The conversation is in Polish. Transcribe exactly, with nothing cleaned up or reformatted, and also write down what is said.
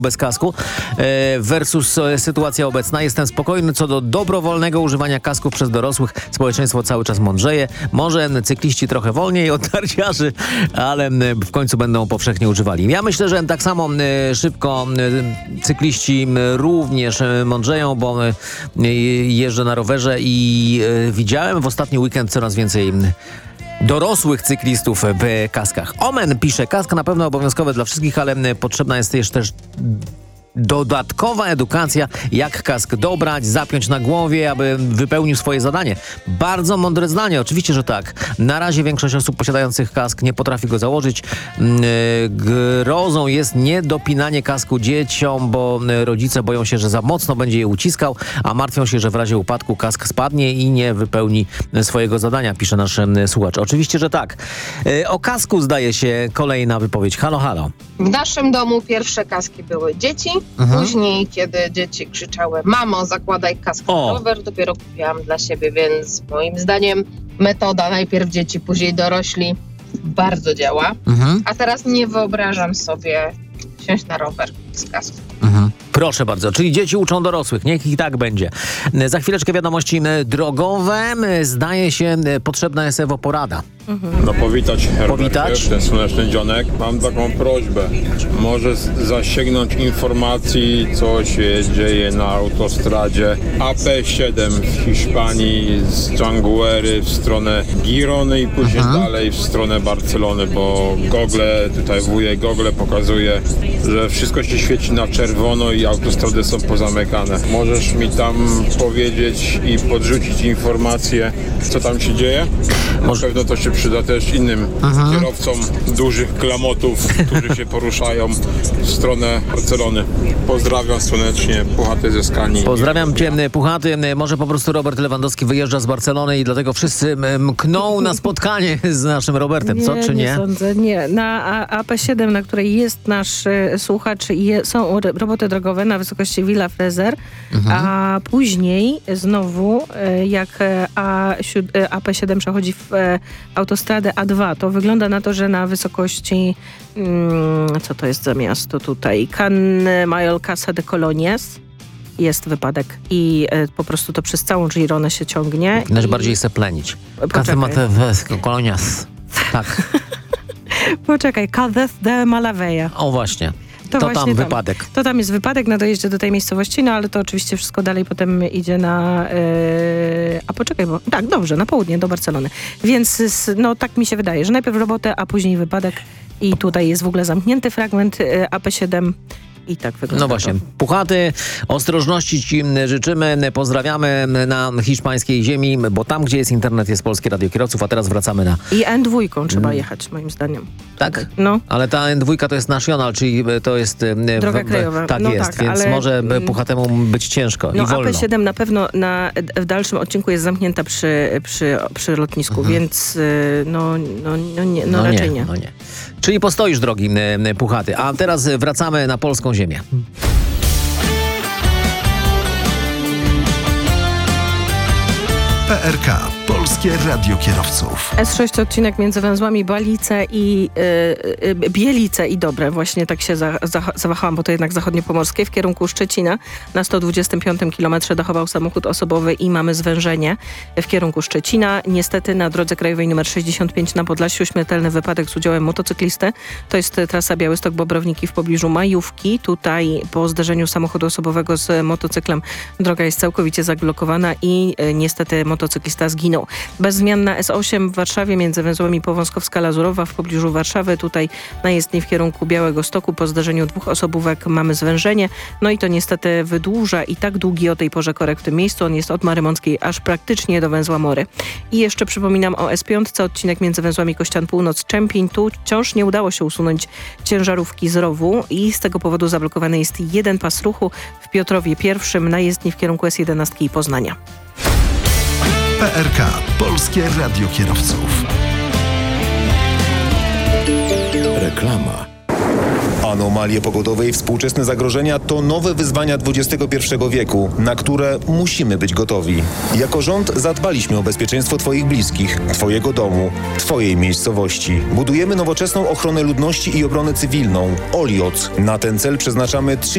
bez kasku versus sytuacja obecna. Jestem spokojny co do dobrowolnego używania kasków przez dorosłych. Społeczeństwo cały czas mądrzeje. Może cykliści trochę wolniej od narciarzy, ale w końcu będą powszechnie używali. Ja myślę, że tak samo szybko cykliści również mądrzeją, bo jeżdżę na rowerze i widziałem w ostatni weekend coraz więcej dorosłych cyklistów w kaskach. Omen pisze, kask na pewno obowiązkowy dla wszystkich, ale potrzebna jest jeszcze też dodatkowa edukacja, jak kask dobrać, zapiąć na głowie, aby wypełnił swoje zadanie. Bardzo mądre zdanie, oczywiście, że tak. Na razie większość osób posiadających kask nie potrafi go założyć. Grozą jest niedopinanie kasku dzieciom, bo rodzice boją się, że za mocno będzie je uciskał, a martwią się, że w razie upadku kask spadnie i nie wypełni swojego zadania, pisze nasz słuchacz. Oczywiście, że tak. O kasku zdaje się kolejna wypowiedź. Halo, halo. W naszym domu pierwsze kaski były dzieci. Mhm. Później, kiedy dzieci krzyczały: mamo, zakładaj kask na rower, dopiero kupiłam dla siebie, więc moim zdaniem metoda najpierw dzieci, później dorośli bardzo działa. Mhm. A teraz nie wyobrażam sobie wsiąść na rower z kasku. Mhm. Proszę bardzo, czyli dzieci uczą dorosłych, niech i tak będzie. Za chwileczkę wiadomości drogowe. Zdaje się, potrzebna jest Ewo porada. Mhm. No powitać, powitać ten słoneczny dzionek. Mam taką prośbę. Może zasięgnąć informacji, co się dzieje na autostradzie A P siedem w Hiszpanii z Changuery w stronę Girony i później mhm. dalej w stronę Barcelony, bo Google, tutaj wujek Google pokazuje, że wszystko się świeci na czerwono i autostrady są pozamykane. Możesz mi tam powiedzieć i podrzucić informacje, co tam się dzieje? Na pewno to się przyda też innym Aha. kierowcom dużych klamotów, którzy się poruszają w stronę Barcelony. Pozdrawiam słonecznie, Puchaty ze Skanii. Pozdrawiam cię, Puchaty. Może po prostu Robert Lewandowski wyjeżdża z Barcelony i dlatego wszyscy mkną na spotkanie z naszym Robertem, nie, co czy nie? Nie sądzę, nie. Na A P siedem, na której jest nasz słuchacz, je, są roboty drogowe na wysokości Villa Freser, mhm. a później znowu jak A P siedem przechodzi w autostradę A dwa, to wygląda na to, że na wysokości hmm, co to jest za miasto tutaj? Can Mayor Casa de Colonias jest wypadek i e, po prostu to przez całą Gironę się ciągnie. Najbardziej i... seplenić. Casa de Colonias. Tak. Poczekaj, Casa de Malaveja. O właśnie. To, to tam wypadek. Tam. To tam jest wypadek na dojeździe do tej miejscowości, no ale to oczywiście wszystko dalej potem idzie na... Yy, a poczekaj, bo... Tak, dobrze, na południe, do Barcelony. Więc no tak mi się wydaje, że najpierw robotę, a później wypadek i tutaj jest w ogóle zamknięty fragment yy, A P siedem. I tak wygląda. No właśnie. To. Puchaty, ostrożności ci życzymy, pozdrawiamy na hiszpańskiej ziemi, bo tam, gdzie jest internet, jest Polskie Radio Kierowców, a teraz wracamy na... I N dwa trzeba jechać, moim zdaniem. Tak? No. Ale ta N dwa to jest national, czyli to jest... Droga w, krajowa. Tak no jest, tak, więc ale... może Puchatemu być ciężko no, i wolno. A P siedem na pewno na, w dalszym odcinku jest zamknięta przy, przy, przy lotnisku, mhm. więc no, no, no, nie, no, no raczej nie. nie. No nie. Czyli postoisz, drogi Puchaty. A teraz wracamy na polską ziemię. P R K. Polskie Radio Kierowców. S sześć odcinek między węzłami Balice i yy, yy, Bielice i Dobre. Właśnie tak się za, za, zawahałam, bo to jednak zachodniopomorskie. W kierunku Szczecina na sto dwudziestym piątym kilometrze dochował samochód osobowy i mamy zwężenie w kierunku Szczecina. Niestety na drodze krajowej nr sześćdziesiąt pięć na Podlasiu śmiertelny wypadek z udziałem motocyklisty. To jest trasa Białystok-Bobrowniki w pobliżu Majówki. Tutaj po zderzeniu samochodu osobowego z motocyklem droga jest całkowicie zablokowana i yy, niestety motocyklista zginął. Bez zmian na S osiem w Warszawie między węzłami Powązkowska-Lazurowa w pobliżu Warszawy. Tutaj na jezdni w kierunku Białegostoku po zdarzeniu dwóch osobówek mamy zwężenie. No i to niestety wydłuża i tak długi o tej porze korek w tym miejscu. On jest od Marymąckiej aż praktycznie do węzła Mory. I jeszcze przypominam o S pięć, odcinek między węzłami Kościan Północ-Czempiń. Tu wciąż nie udało się usunąć ciężarówki z rowu i z tego powodu zablokowany jest jeden pas ruchu w Piotrowie Pierwszym na jezdni w kierunku S jedenaście i Poznania. P R K. Polskie Radio Kierowców. Reklama. Anomalie pogodowe i współczesne zagrożenia to nowe wyzwania dwudziestego pierwszego wieku, na które musimy być gotowi. Jako rząd zadbaliśmy o bezpieczeństwo Twoich bliskich, Twojego domu, Twojej miejscowości. Budujemy nowoczesną ochronę ludności i obronę cywilną, OLIOC. Na ten cel przeznaczamy